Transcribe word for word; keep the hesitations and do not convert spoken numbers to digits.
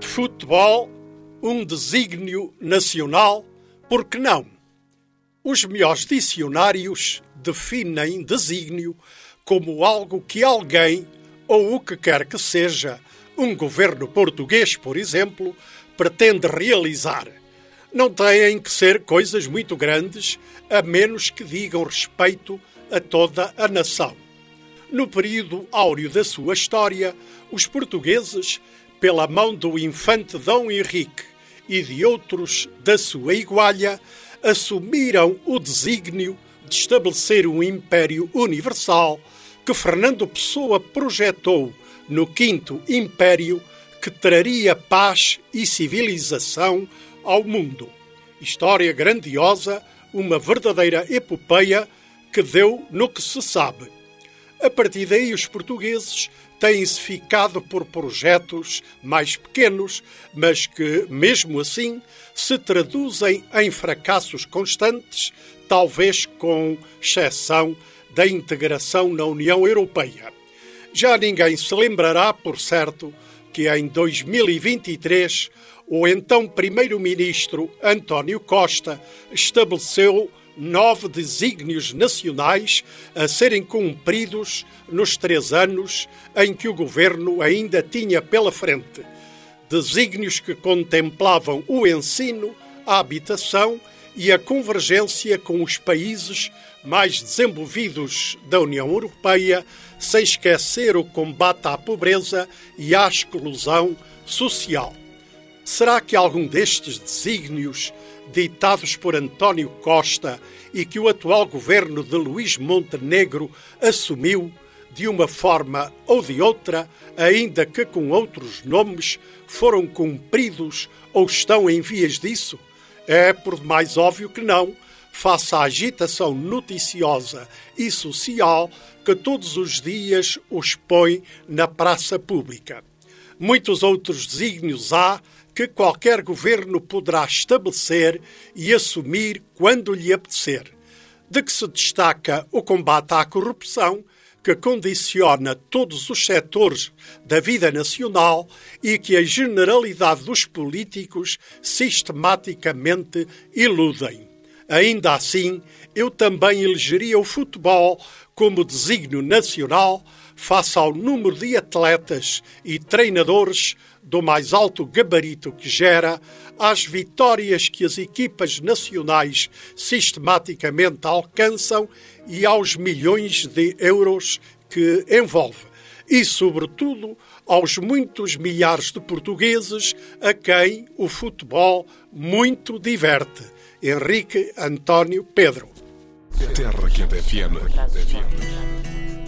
Futebol, um desígnio nacional, por que não? Os melhores dicionários definem desígnio como algo que alguém, ou o que quer que seja, um governo português, por exemplo, pretende realizar. Não têm que ser coisas muito grandes, a menos que digam respeito a toda a nação. No período áureo da sua história, os portugueses, pela mão do infante Dom Henrique e de outros da sua igualha, assumiram o desígnio de estabelecer um império universal que Fernando Pessoa projetou no Quinto Império, que traria paz e civilização ao mundo. História grandiosa, uma verdadeira epopeia que deu no que se sabe. A partir daí, os portugueses têm-se ficado por projetos mais pequenos, mas que, mesmo assim, se traduzem em fracassos constantes, talvez com exceção da integração na União Europeia. Já ninguém se lembrará, por certo, que em dois mil e vinte e três o então primeiro-ministro António Costa estabeleceu nove desígnios nacionais a serem cumpridos nos três anos em que o governo ainda tinha pela frente. Desígnios que contemplavam o ensino, a habitação e a convergência com os países mais desenvolvidos da União Europeia, sem esquecer o combate à pobreza e à exclusão social. Será que algum destes desígnios, ditados por António Costa e que o atual governo de Luís Montenegro assumiu, de uma forma ou de outra, ainda que com outros nomes, foram cumpridos ou estão em vias disso? É por demais óbvio que não, face à agitação noticiosa e social que todos os dias os põe na praça pública. Muitos outros desígnios há que qualquer governo poderá estabelecer e assumir quando lhe apetecer. De que se destaca o combate à corrupção, que condiciona todos os setores da vida nacional e que a generalidade dos políticos sistematicamente iludem. Ainda assim, eu também elegeria o futebol como desígnio nacional face ao número de atletas e treinadores do mais alto gabarito que gera, às vitórias que as equipas nacionais sistematicamente alcançam e aos milhões de euros que envolve. E, sobretudo, aos muitos milhares de portugueses a quem o futebol muito diverte. Henrique António Pedro. Terra Quente F M.